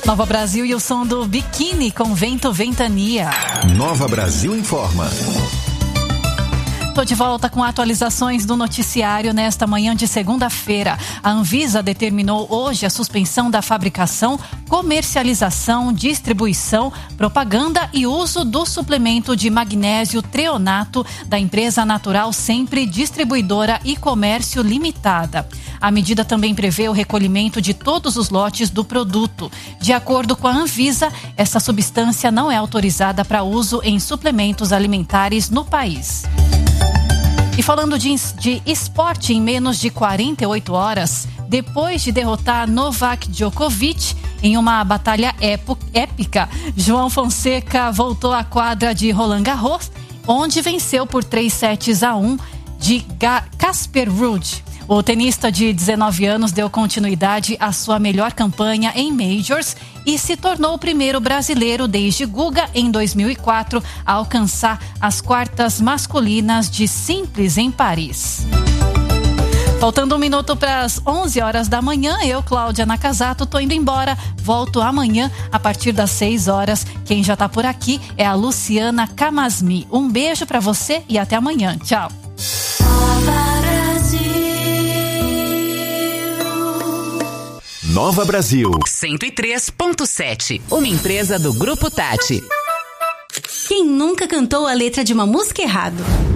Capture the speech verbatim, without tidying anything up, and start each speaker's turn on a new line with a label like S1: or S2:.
S1: Nova Brasil e o som do Biquíni com Vento Ventania.
S2: Nova Brasil informa.
S1: Estou de volta com atualizações do noticiário nesta manhã de segunda-feira. A Anvisa determinou hoje a suspensão da fabricação, comercialização, distribuição, propaganda e uso do suplemento de magnésio treonato da empresa Natural Sempre Distribuidora e Comércio Limitada. A medida também prevê o recolhimento de todos os lotes do produto. De acordo com a Anvisa, essa substância não é autorizada para uso em suplementos alimentares no país. E falando de, de esporte, em menos de quarenta e oito horas, depois de derrotar Novak Djokovic em uma batalha épica, João Fonseca voltou à quadra de Roland Garros, onde venceu por três sets a um de Casper Ruud. O tenista de dezenove anos deu continuidade à sua melhor campanha em Majors e se tornou o primeiro brasileiro desde Guga, em dois mil e quatro, a alcançar as quartas masculinas de simples em Paris. Faltando um minuto para as onze horas da manhã, eu, Cláudia Nakazato, tô indo embora. Volto amanhã a partir das seis horas. Quem já tá por aqui é a Luciana Camasmi. Um beijo para você e até amanhã. Tchau.
S2: Nova Brasil
S3: cento e três ponto sete, uma empresa do Grupo Tati.
S4: Quem nunca cantou a letra de uma música errado?